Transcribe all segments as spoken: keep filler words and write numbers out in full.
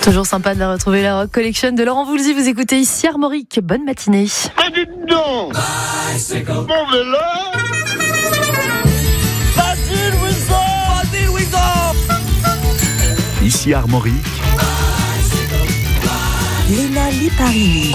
Toujours sympa de la retrouver, la Rock Collection de Laurent Voulzy. Vous écoutez ici Armorique. Bonne matinée. Ah, dites donc, mon vélo. Vas-y, Louison. Vas-y, Louison. Ici Armorique. Léna Liparini.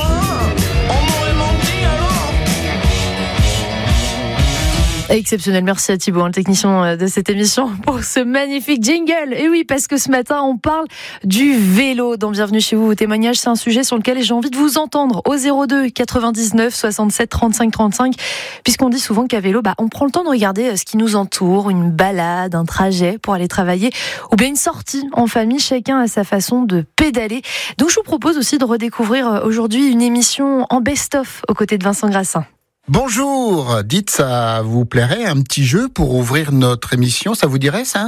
Exceptionnel, merci à Thibaut, le technicien de cette émission, pour ce magnifique jingle. Et oui, parce que ce matin, on parle du vélo. Dans Bienvenue chez vous, vos témoignages, c'est un sujet sur lequel j'ai envie de vous entendre au zéro deux quatre-vingt-dix-neuf soixante-sept trente-cinq trente-cinq, puisqu'on dit souvent qu'à vélo, bah, on prend le temps de regarder ce qui nous entoure, une balade, un trajet pour aller travailler, ou bien une sortie en famille, chacun a sa façon de pédaler. Donc je vous propose aussi de redécouvrir aujourd'hui une émission en best-of aux côtés de Vincent Grassin. Bonjour, dites, ça vous plairait un petit jeu pour ouvrir notre émission, ça vous dirait ça ?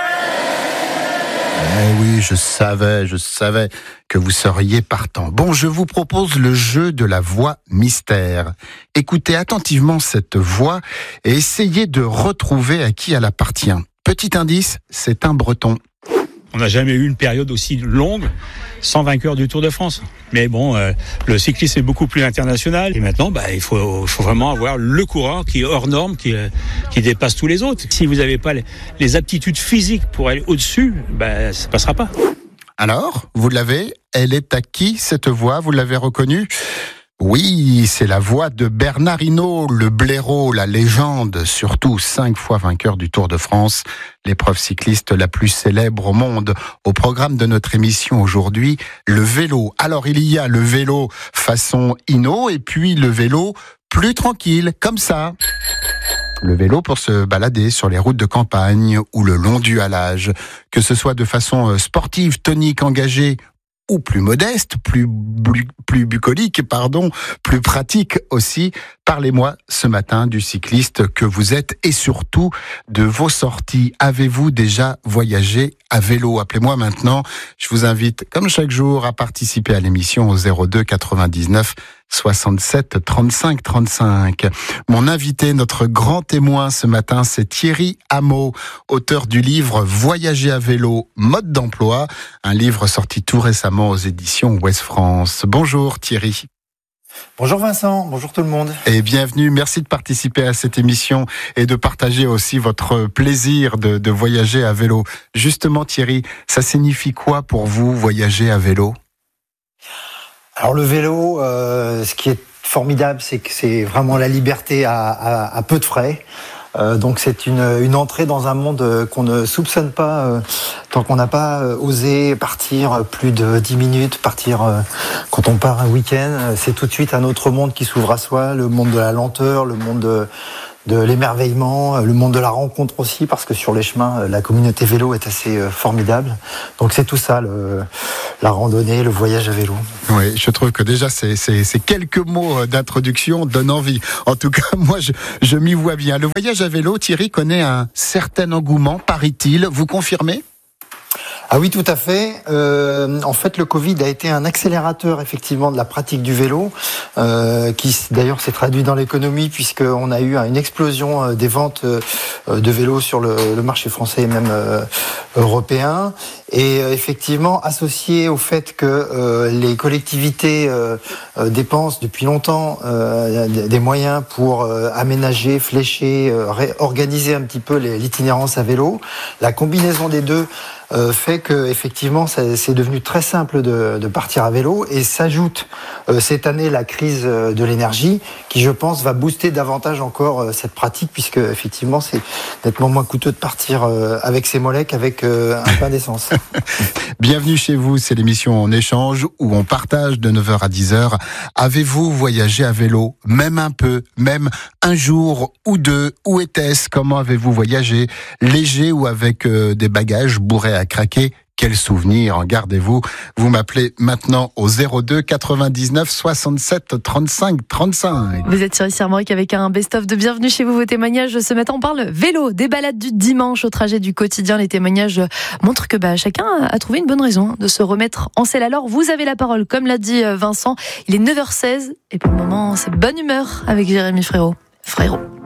Eh oui, je savais, je savais que vous seriez partant. Bon, je vous propose le jeu de la voix mystère. Écoutez attentivement cette voix et essayez de retrouver à qui elle appartient. Petit indice, c'est un Breton. On n'a jamais eu une période aussi longue sans vainqueur du Tour de France. Mais bon, euh, le cyclisme est beaucoup plus international. Et maintenant, bah, il faut, faut vraiment avoir le coureur qui est hors norme, qui, euh, qui dépasse tous les autres. Si vous n'avez pas les, les aptitudes physiques pour aller au-dessus, bah, ça ne passera pas. Alors, vous l'avez ? Elle est à qui cette voix ? Vous l'avez reconnue ? Oui, c'est la voix de Bernard Hinault, le blaireau, la légende, surtout cinq fois vainqueur du Tour de France, l'épreuve cycliste la plus célèbre au monde. Au programme de notre émission aujourd'hui, le vélo. Alors il y a le vélo façon Hinault et puis le vélo plus tranquille, comme ça. Le vélo pour se balader sur les routes de campagne ou le long du halage. Que ce soit de façon sportive, tonique, engagée, ou plus modeste, plus, plus, plus bucolique, pardon, plus pratique aussi. Parlez-moi ce matin du cycliste que vous êtes et surtout de vos sorties. Avez-vous déjà voyagé à vélo ? Appelez-moi maintenant. Je vous invite, comme chaque jour, à participer à l'émission au zéro deux quatre-vingt-dix-neuf soixante-sept trente-cinq trente-cinq. Mon invité, notre grand témoin ce matin, c'est Thierry Hameau, auteur du livre Voyager à vélo, mode d'emploi, un livre sorti tout récemment aux éditions Ouest France. Bonjour Thierry. Bonjour Vincent, bonjour tout le monde. Et bienvenue, merci de participer à cette émission et de partager aussi votre plaisir de, de voyager à vélo. Justement Thierry, ça signifie quoi pour vous voyager à vélo ? Alors le vélo, euh, ce qui est formidable, c'est que c'est vraiment la liberté à, à, à peu de frais. Euh, donc c'est une, une entrée dans un monde qu'on ne soupçonne pas euh, tant qu'on n'a pas euh, osé partir plus de dix minutes, partir euh, quand on part un week-end, c'est tout de suite un autre monde qui s'ouvre à soi, le monde de la lenteur, le monde de, de l'émerveillement, le monde de la rencontre aussi, parce que sur les chemins, la communauté vélo est assez euh, formidable. Donc c'est tout ça, le, la randonnée, le voyage à vélo. Oui, je trouve que déjà ces, ces, ces quelques mots d'introduction donnent envie. En tout cas, moi, je, je m'y vois bien. Le voyage à vélo, Thierry, connaît un certain engouement, paraît-il. Vous confirmez ? Ah oui, tout à fait. Euh, en fait, le Covid a été un accélérateur effectivement de la pratique du vélo, euh, qui d'ailleurs s'est traduit dans l'économie puisqu'on a eu une explosion des ventes de vélos sur le, le marché français et même euh, européen. Et euh, effectivement, associé au fait que euh, les collectivités euh, euh, dépensent depuis longtemps euh, des moyens pour euh, aménager, flécher, euh, réorganiser un petit peu l'itinérance à vélo, la combinaison des deux Euh, fait que effectivement ça, c'est devenu très simple de, de partir à vélo et s'ajoute euh, cette année la crise de l'énergie qui je pense va booster davantage encore euh, cette pratique puisque effectivement c'est nettement moins coûteux de partir euh, avec ses mollets qu'avec euh, un pain d'essence. Bienvenue chez vous, c'est l'émission En Échange où on partage de neuf heures à dix heures. Avez-vous voyagé à vélo ? Même un peu, même un jour ou deux. Où était-ce ? Comment avez-vous voyagé ? Léger ou avec euh, des bagages bourrés à craquer ? Quel souvenir, en gardez-vous. Vous m'appelez maintenant au zéro deux quatre-vingt-dix-neuf soixante-sept trente-cinq trente-cinq. Vous êtes sur ici Armorique avec un best-of de Bienvenue chez vous, vos témoignages. Ce matin, on parle vélo, des balades du dimanche au trajet du quotidien. Les témoignages montrent que bah, chacun a trouvé une bonne raison de se remettre en selle. Alors, vous avez la parole, comme l'a dit Vincent. Il est neuf heures seize et pour le moment, c'est bonne humeur avec Jérémy Frérot. Frérot.